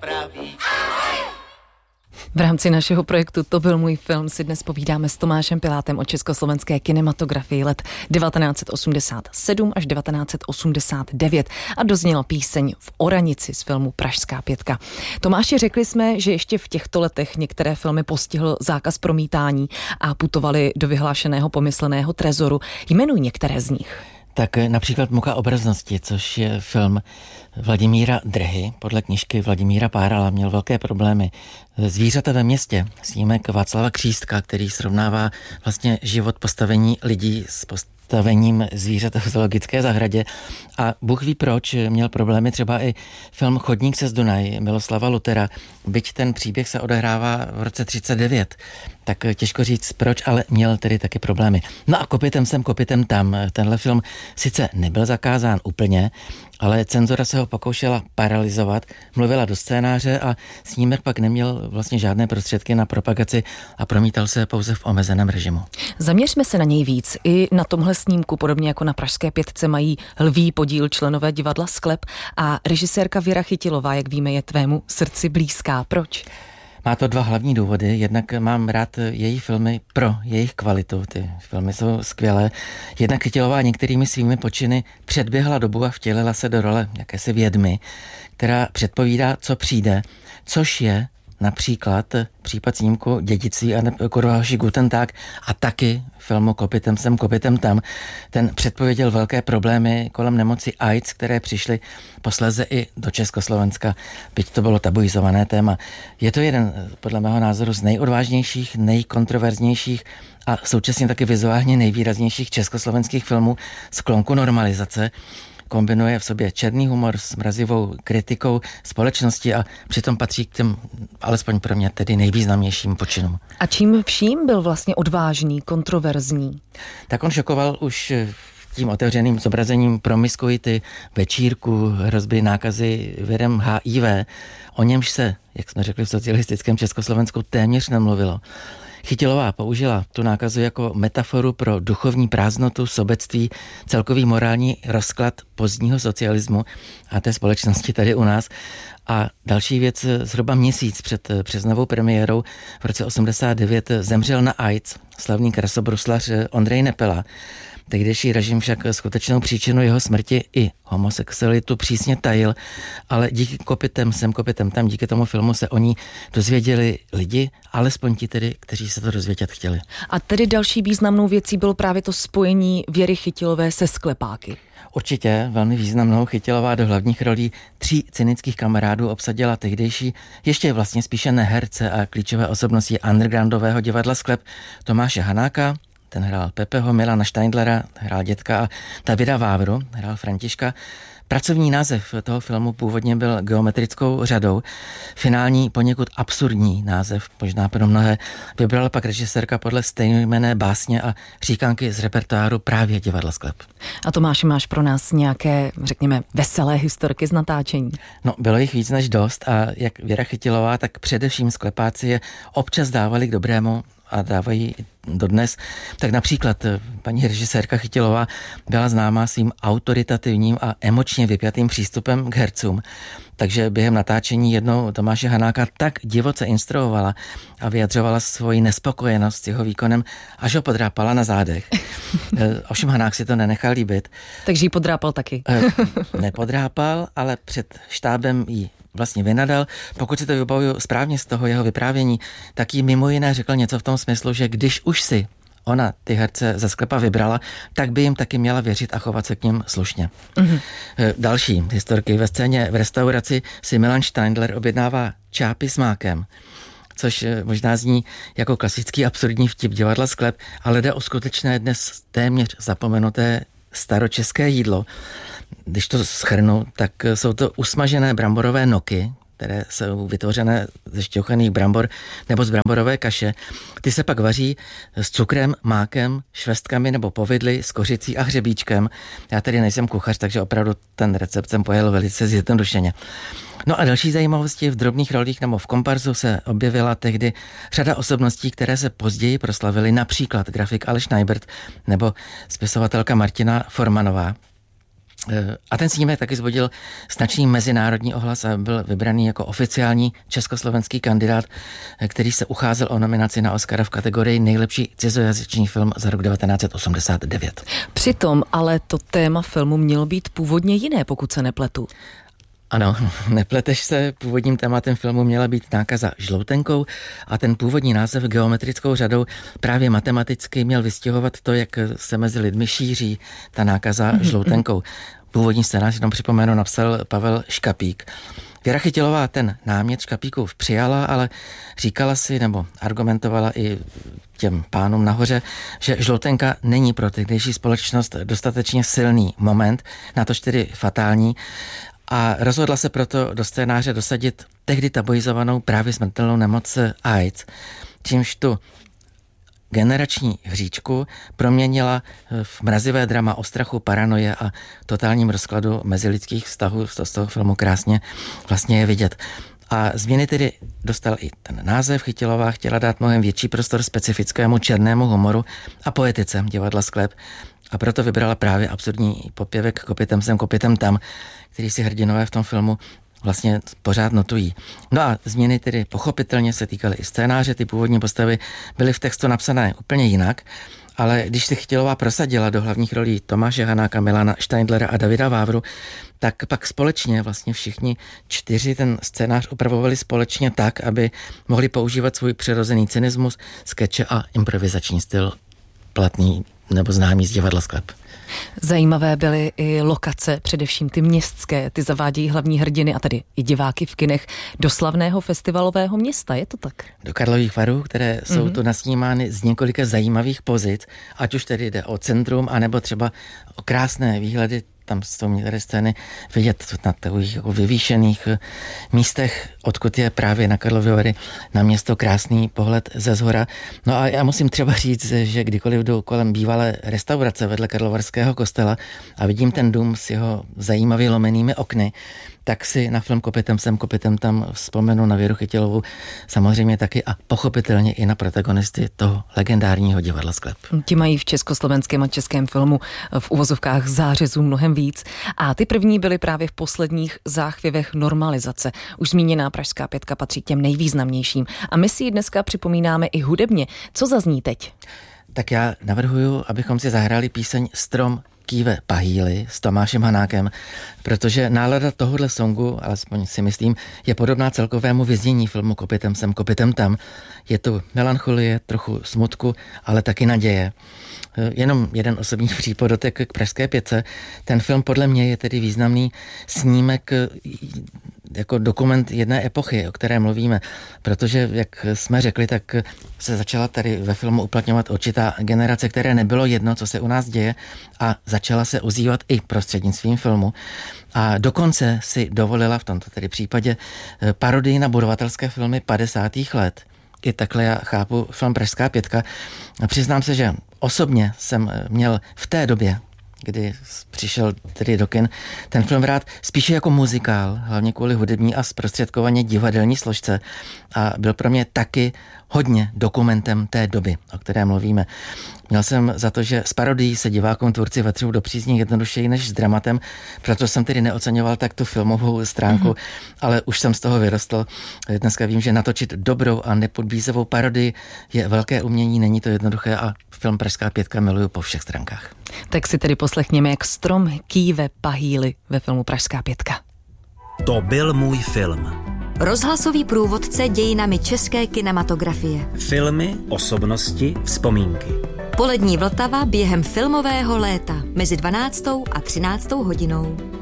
praví. V rámci našeho projektu To byl můj film si dnes povídáme s Tomášem Pilátem o československé kinematografii let 1987 až 1989 a dozněla píseň V Oranici z filmu Pražská pětka. Tomáši, řekli jsme, že ještě v těchto letech některé filmy postihl zákaz promítání a putovali do vyhlášeného pomysleného trezoru. Jmenuj některé z nich. Tak například Muka obraznosti, což je film Vladimíra Drhy, podle knížky Vladimíra Párala, měl velké problémy. Zvířata ve městě, snímek Václava Křístka, který srovnává vlastně život postavení lidí s postavením zvířat v zoologické zahradě. A Bůh ví proč, měl problémy třeba i film Chodník přes Dunaj Miloslava Luthera, byť ten příběh se odehrává v roce 39. Tak těžko říct proč, ale měl tedy taky problémy. No a Kopytem sem, kopytem tam. Tenhle film sice nebyl zakázán úplně, ale cenzura se ho pokoušela paralyzovat, mluvila do scénáře a snímek pak neměl vlastně žádné prostředky na propagaci a promítal se pouze v omezeném režimu. Zaměřme se na něj víc. I na tomhle snímku, podobně jako na Pražské pětce, mají lví podíl členové divadla Sklep a režisérka Věra Chytilová, jak víme, je tvému srdci blízká. Proč? Má to dva hlavní důvody. Jednak mám rád její filmy pro jejich kvalitu. Ty filmy jsou skvělé. Jednak Chytilová některými svými počiny předběhla dobu a vtělila se do role jakési vědmy, která předpovídá, co přijde, což je například případ snímku Dědictví a kurva hoši Guten Tag a taky filmu Kopytem sem, kopytem tam. Ten předpověděl velké problémy kolem nemoci AIDS, které přišly posléze i do Československa, byť to bylo tabuizované téma. Je to jeden, podle mého názoru, z nejodvážnějších, nejkontroverznějších a současně taky vizuálně nejvýraznějších československých filmů sklonku normalizace. Kombinuje v sobě černý humor s mrazivou kritikou společnosti a přitom patří k těm, alespoň pro mě, tedy nejvýznamnějším počinům. A čím vším byl vlastně odvážný, kontroverzní? Tak on šokoval už tím otevřeným zobrazením promiskuity, večírku, hrozby nákazy virem HIV. O němž se, jak jsme řekli v socialistickém Československu, téměř nemluvilo. Chytilová použila tu nákazu jako metaforu pro duchovní prázdnotu, sobectví, celkový morální rozklad pozdního socialismu a té společnosti tady u nás. A další věc, zhruba měsíc před březnovou premiérou v roce 89 zemřel na AIDS slavný krasobruslař Ondrej Nepela. Tehdejší režim však skutečnou příčinu jeho smrti i homosexualitu přísně tajil, ale díky Kopytem sem, kopytem tam, díky tomu filmu se o ní dozvěděli lidi, alespoň ti tedy, kteří se to dozvědět chtěli. A tedy další významnou věcí bylo právě to spojení Věry Chytilové se sklepáky. Určitě velmi významnou. Chytilová do hlavních rolí 3 cynických kamarádů obsadila tehdejší, ještě vlastně spíše ne herce a klíčové osobnosti undergroundového divadla Sklep Tomáše Hanáka, ten hrál Pepeho, Milana Steindlera, hrál dětka a Davida Vávru, hrál Františka. Pracovní název toho filmu původně byl Geometrickou řadou. Finální, poněkud absurdní název, možná pro mnohé, vybrala pak režisérka podle stejnojmenné básně a říkanky z repertoáru právě divadla Sklep. A Tomáši, máš pro nás nějaké, řekněme, veselé historky z natáčení? No, bylo jich víc než dost a jak Věra Chytilová, tak především sklepáci je občas dávali k dobrému a dávají dodnes. Tak například paní režisérka Chytilová byla známá svým autoritativním a emočně vypjatým přístupem k hercům. Takže během natáčení jednou Tomáše Hanáka tak divoce instruovala a vyjadřovala svoji nespokojenost s jeho výkonem, až ho podrápala na zádech. Ovšem Hanák si to nenechal líbit. Takže ji podrápal taky. Nepodrápal, ale před štábem jí vlastně vynadal. Pokud si to vybavuju správně z toho jeho vyprávění, tak jí mimo jiné řekl něco v tom smyslu, že když už si ona ty herce ze Sklepa vybrala, tak by jim taky měla věřit a chovat se k nim slušně. Mm-hmm. Další historky. Ve scéně v restauraci si Milan Steindler objednává čápy s mákem, což možná zní jako klasický absurdní vtip divadla Sklep, ale jde o skutečné dnes téměř zapomenuté staročeské jídlo. Když to shrnu, tak jsou to usmažené bramborové noky, které jsou vytvořené ze šťouchaných brambor nebo z bramborové kaše. Ty se pak vaří s cukrem, mákem, švestkami nebo povidly, s kořicí a hřebíčkem. Já tady nejsem kuchař, takže opravdu ten recept jsem pojel velice zjednodušeně. No a další zajímavosti: v drobných rolích nebo v komparzu se objevila tehdy řada osobností, které se později proslavily, například grafik Aleš Najbert nebo spisovatelka Martina Formanová. A ten snímek taky zbudil značný mezinárodní ohlas a byl vybraný jako oficiální československý kandidát, který se ucházel o nominaci na Oscara v kategorii nejlepší cizojazyčný film za rok 1989. Přitom ale to téma filmu mělo být původně jiné, pokud se nepletu. Ano, nepleteš se, původním tématem filmu měla být nákaza žloutenkou a ten původní název geometrickou řadou právě matematicky měl vystihovat to, jak se mezi lidmi šíří ta nákaza žloutenkou. Původní scénář, jenom připomenu, napsal Pavel Škapík. Věra Chytilová ten námět Škapíkův přijala, ale říkala si, nebo argumentovala i těm pánům nahoře, že žloutenka není pro tehdejší společnost dostatečně silný moment, natož tedy fatální, a rozhodla se proto do scénáře dosadit tehdy tabuizovanou právě smrtelnou nemoc AIDS, čímž tu generační hříčku proměnila v mrazivé drama o strachu, paranoje a totálním rozkladu mezilidských vztahů. Z toho filmu krásně vlastně je vidět. A změny tedy dostal i ten název. Chytilová chtěla dát mnohem větší prostor specifickému černému humoru a poetice divadla Sklep. A proto vybrala právě absurdní popěvek Kopytem sem, kopytem tam, který si hrdinové v tom filmu vlastně pořád notují. No a změny tedy pochopitelně se týkaly i scénáře, ty původní postavy byly v textu napsané úplně jinak, ale když si Chytilová prosadila do hlavních rolí Tomáše Hanáka, Milana Steindlera a Davida Vávru, tak pak společně vlastně všichni 4 ten scénář upravovali společně tak, aby mohli používat svůj přirozený cynismus, skeče a improvizační styl platný nebo známý z divadla Sklep. Zajímavé byly i lokace, především ty městské, ty zavádějí hlavní hrdiny a tedy i diváky v kinech do slavného festivalového města, je to tak? Do Karlových Varů, které jsou tu nasnímány z několika zajímavých pozic, ať už tedy jde o centrum, anebo třeba o krásné výhledy. Tam jsou některé scény vidět na takových jako vyvýšených místech, odkud je právě na Karlovy Vary na město krásný pohled ze zhora. No a já musím třeba říct, že kdykoliv jdu kolem bývalé restaurace vedle Karlovarského kostela a vidím ten dům s jeho zajímavě lomenými okny, tak si na film Kopytem sem, kopytem tam vzpomenu na Věru Chytilovou, samozřejmě taky a pochopitelně i na protagonisty toho legendárního divadla Sklep. Ti mají v československém a českém filmu v uvozovkách zářezů mnohem víc a ty první byly právě v posledních záchvěvech normalizace. Už zmíněná Pražská 5 patří k těm nejvýznamnějším a my si ji dneska připomínáme i hudebně. Co zazní teď? Tak já navrhuju, abychom si zahráli píseň Strom kýve pahýly s Tomášem Hanákem, protože nálada tohohle songu, alespoň si myslím, je podobná celkovému vyznění filmu Kopytem sem, kopytem tam. Je tu melancholie, trochu smutku, ale taky naděje. Jenom jeden osobní přípodotek k Pražské 5. Ten film podle mě je tedy významný snímek jako dokument jedné epochy, o které mluvíme, protože, jak jsme řekli, tak se začala tady ve filmu uplatňovat určitá generace, které nebylo jedno, co se u nás děje a začala se ozývat i prostřednictvím filmu. A dokonce si dovolila v tomto tedy případě parodii na budovatelské filmy 50. let. I takhle já chápu film Pražská 5. Přiznám se, že osobně jsem měl v té době, kdy přišel tedy do kin, ten film rád spíše jako muzikál, hlavně kvůli hudební a zprostředkovaně divadelní složce a byl pro mě taky hodně dokumentem té doby, o které mluvíme. Měl jsem za to, že s parodií se divákům tvůrci vetřou do přízní jednodušeji než s dramatem, proto jsem tedy neoceňoval tak tu filmovou stránku, ale už jsem z toho vyrostl. Dneska vím, že natočit dobrou a nepodbízevou parodii je velké umění, není to jednoduché a film Pražská 5 miluju po všech stránkách. Tak si tedy poslechněme, jak strom kýve pahýly ve filmu Pražská 5. To byl můj film. Rozhlasový průvodce dějinami české kinematografie. Filmy, osobnosti, vzpomínky. Polední Vltava během filmového léta mezi 12. a 13. hodinou.